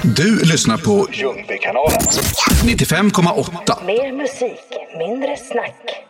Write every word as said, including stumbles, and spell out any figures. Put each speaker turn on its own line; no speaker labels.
Du lyssnar på Ljungbykanalen nittiofem komma åtta.
Mer musik, mindre snack.